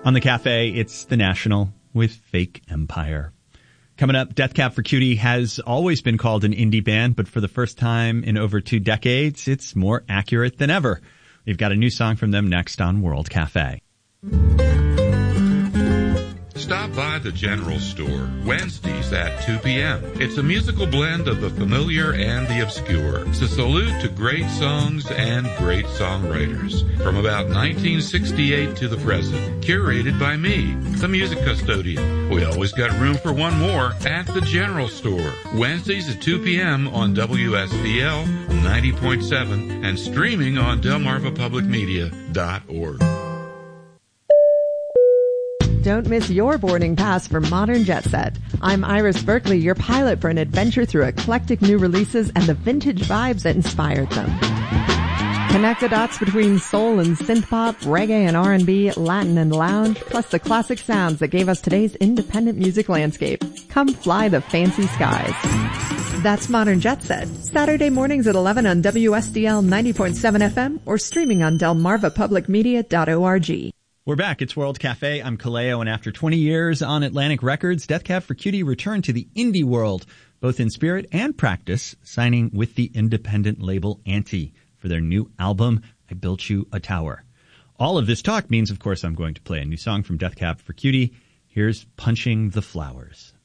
On the cafe, it's The National with Fake Empire. Coming up, Death Cab for Cutie has always been called an indie band, but for the first time in over 2 decades, it's more accurate than ever. We've got a new song from them next on World Cafe. Stop by the General Store, Wednesdays at 2 p.m. It's a musical blend of the familiar and the obscure. It's a salute to great songs and great songwriters. From about 1968 to the present. Curated by me, the music custodian. We always got room for one more at the General Store. Wednesdays at 2 p.m. on WSDL 90.7 and streaming on DelmarvaPublicMedia.org. Don't miss your boarding pass for Modern Jet Set. I'm Iris Berkeley, your pilot for an adventure through eclectic new releases and the vintage vibes that inspired them. Connect the dots between soul and synth-pop, reggae and R&B, Latin and lounge, plus the classic sounds that gave us today's independent music landscape. Come fly the fancy skies. That's Modern Jet Set. Saturday mornings at 11 on WSDL 90.7 FM or streaming on DelmarvaPublicMedia.org. We're back. It's World Cafe. I'm Kaleo, and after 20 years on Atlantic Records, Death Cab for Cutie returned to the indie world, both in spirit and practice, signing with the independent label Anti for their new album, I Built You a Tower. All of this talk means, of course, I'm going to play a new song from Death Cab for Cutie. Here's Punching the Flowers.